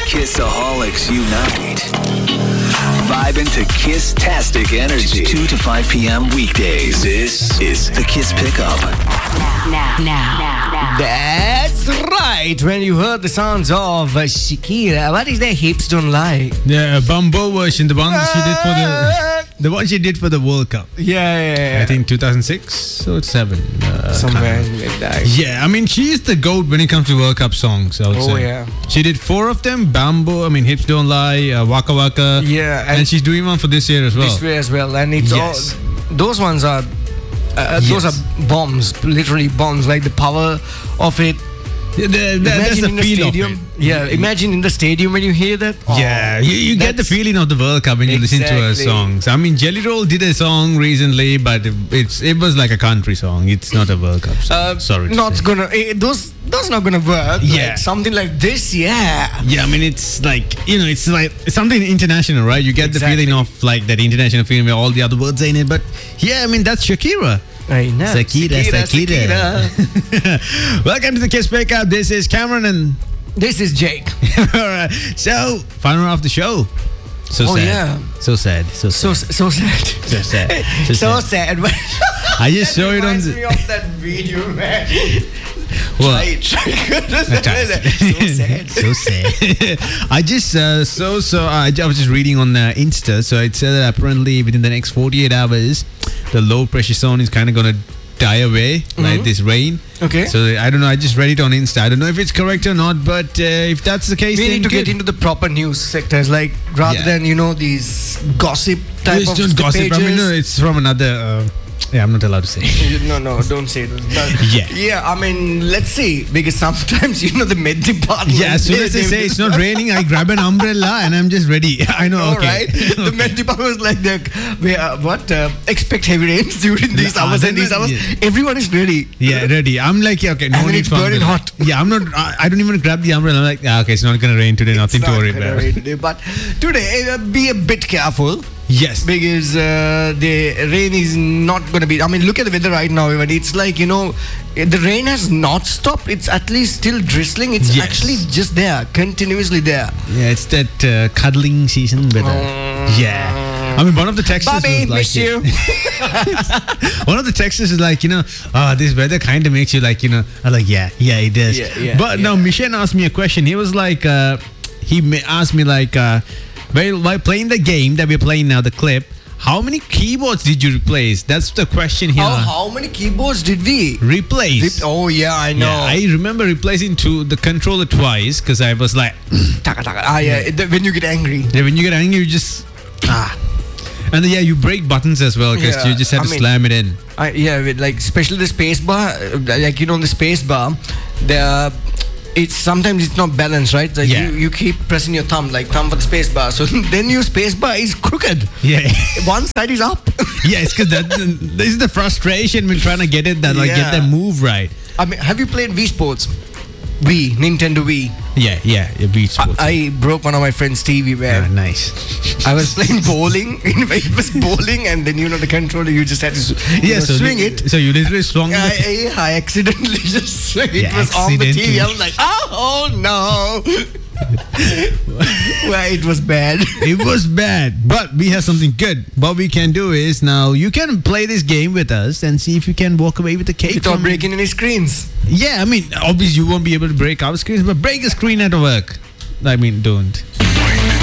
Kissaholics unite. Vibing to Kiss-tastic energy. 2 to 5 p.m. weekdays. This is the Kiss Pickup. Now. That's right. When you heard the sounds of Shakira, what is their hips don't lie? The Bumbo version, the one she did for the one she did for the World Cup. Yeah. I think 2006 or 7. Somewhere in that. Yeah, I mean, she is the GOAT when it comes to World Cup songs, I would say. Oh, yeah. She did 4 of them. Bambo, I mean, Hips Don't Lie, Waka Waka. Yeah. And she's doing one for this year as well. This way as well. And it's Yes. all, those ones are, those are bombs, literally bombs, like the power of it. That's the in the feel stadium. of it. Yeah, imagine in the stadium when you hear that. Yeah, you get the feeling of the World Cup when you listen to her Exactly. songs. I mean, Jelly Roll did a song recently, but it was like a country song. It's not a World Cup song. Sorry. Not gonna. Those not gonna work. Yeah. Like something like this. Yeah. Yeah, I mean, it's like, it's like something international, right? You get Exactly. the feeling of like that international feeling where all the other words are in it. But yeah, I mean, that's Shakira. I know. Shakira. Welcome to the Kiss Pickup. This is Cameron and This is Jake. Alright, so final round of the show. So Oh, sad. yeah. So sad. So So sad. sad. So sad. So sad. I just saw it on Reminds the. me of that video, man. What? Try. So So sad. sad. I just I was just reading on Insta, so it said that apparently within the next 48 hours, the low pressure zone is kind of gonna die away, like this rain. Okay. So I don't know. I just read it on Insta. I don't know if it's correct or not, but if that's the case, We then need to good. get into the proper news sectors, like rather Yeah. than these gossip type It's of just gossip. I mean, no, pages. it's from another. Yeah, I'm not allowed to say. No, don't say this. But Yeah. I mean, let's see, because sometimes the med department. Yeah, as soon as they say it's not raining, I grab an umbrella and I'm just ready. I know. All Okay. right. The med department was like, expect heavy rains during these hours and these hours. Yeah. Everyone is ready. Yeah, ready. I'm like, yeah, okay, no And then need it's for burning umbrella. hot. Yeah, I'm not. I don't even grab the umbrella. I'm like, okay, it's not gonna rain today. Nothing to worry about. But today, be a bit careful. Yes. Because the rain is not going to be. I mean, look at the weather right now. Even it's like the rain has not stopped. It's at least still drizzling. It's Yes. actually just there, continuously there. Yeah, it's that cuddling season weather. Yeah. I mean, one of the texts Bobby, was like, miss you. one of the texts is like, this weather kind of makes you like, I'm like, yeah, it does. Yeah, but now Mishan asked me a question. He was like, asked me like, while playing the game that we're playing now, the clip, how many keyboards did you replace? That's the question here. How many keyboards did we Replace. Oh yeah, I know. Yeah, I remember replacing the controller twice because I was like, Taka, taka. When you get angry. yeah, when you get angry, you just and then, you break buttons as well because Yeah, you just have I to mean- slam it in. With especially the space bar, the space bar, it's sometimes it's not balanced, right? Like Yeah. you keep pressing your thumb for the space bar, so then your space bar is crooked. Yeah. One side is up. Yeah, it's because this is the frustration when trying to get it get Yeah. that move right. I mean, have you played Wii Sports? Nintendo Wii. Yeah, Beat Sports. I broke one of my friend's TV, man. Nice. I was playing bowling. It was bowling, and then the controller, you just had to swing it. So you literally swung. I accidentally just swung it. Yeah, It was on the TV. accidentally. I was like, oh no. Well, it was bad. It was bad, but we have something good. What we can do is now you can play this game with us and see if you can walk away with the cake. Without from- breaking any screens. Yeah, I mean, obviously you won't be able to break our screens, but break a screen at work. I mean, don't.